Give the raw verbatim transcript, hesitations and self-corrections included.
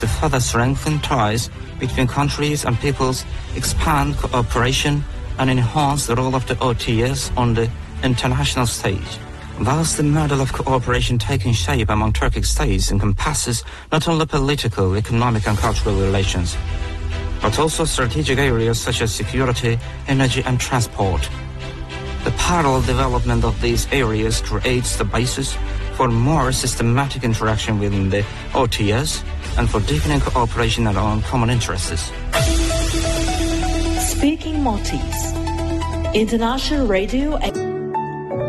To further strengthen ties between countries and peoples, expand cooperation, and enhance the role of the O T S on the international stage. Thus, the model of cooperation taking shape among Turkic states encompasses not only political, economic, and cultural relations, but also strategic areas such as security, energy, and transport. The parallel development of these areas creates the basis for more systematic interaction within the O T S and for deepening cooperation around common interests. Speaking Maltese, International Radio.